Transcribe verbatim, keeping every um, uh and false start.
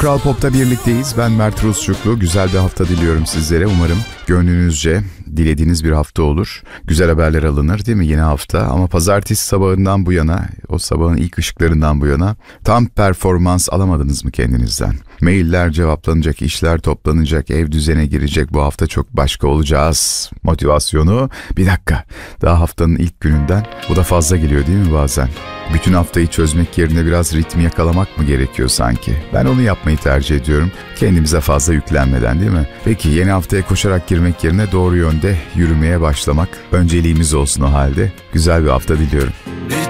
Kral Pop'ta birlikteyiz. Ben Mert Rusçuklu. Güzel bir hafta diliyorum sizlere. Umarım gönlünüzce dilediğiniz bir hafta olur. Güzel haberler alınır değil mi yeni hafta? Ama pazartesi sabahından bu yana, o sabahın ilk ışıklarından bu yana tam performans alamadınız mı kendinizden? Mailler cevaplanacak, işler toplanacak, ev düzene girecek. Bu hafta çok başka olacağız. Motivasyonu bir dakika. Daha haftanın ilk gününden. Bu da fazla geliyor değil mi bazen? Bütün haftayı çözmek yerine biraz ritmi yakalamak mı gerekiyor sanki? Ben onu yapmayı tercih ediyorum. Kendimize fazla yüklenmeden değil mi? Peki yeni haftaya koşarak girmek yerine doğru yönde yürümeye başlamak önceliğimiz olsun o halde. Güzel bir hafta diliyorum.